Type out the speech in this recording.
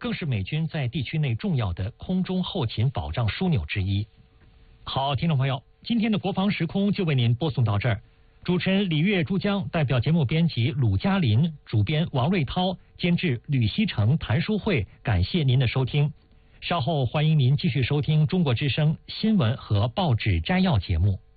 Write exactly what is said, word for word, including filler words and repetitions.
更是美军在地区内重要的空中后勤保障枢纽之一。好，听众朋友，今天的国防时空就为您播送到这儿。主持人李月珠江，代表节目编辑鲁嘉林，主编王瑞涛，监制吕希成、谭淑慧，感谢您的收听。稍后欢迎您继续收听中国之声新闻和报纸摘要节目。